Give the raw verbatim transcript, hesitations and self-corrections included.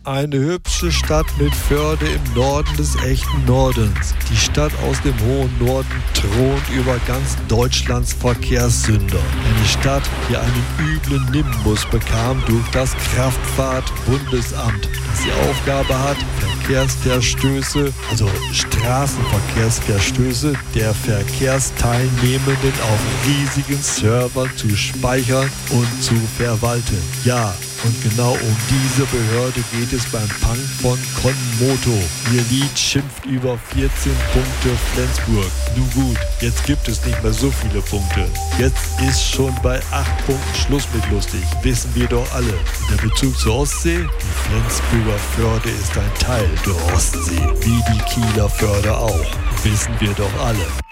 Eine hübsche Stadt mit Förde im Norden des echten Nordens. Die Stadt aus dem hohen Norden thront über ganz Deutschlands Verkehrssünder. Eine Stadt, die einen üblen Nimbus bekam durch das Kraftfahrtbundesamt, das die Aufgabe hat, Verkehrsterstöße, also Straßenverkehrsverstöße der Verkehrsteilnehmenden auf riesigen Servern zu speichern und zu verwalten. Ja, und genau um diese Behörde geht es beim Punk von Konmoto. Ihr Lied schimpft über vierzehn Punkte Flensburg. Nun gut, jetzt gibt es nicht mehr so viele Punkte. Jetzt ist schon bei acht Punkten Schluss mit lustig. Wissen wir doch alle. Der Bezug zur Ostsee? Die Flensburger Förde ist ein Teil der Ostsee. Wie die Kieler Förde auch. Wissen wir doch alle.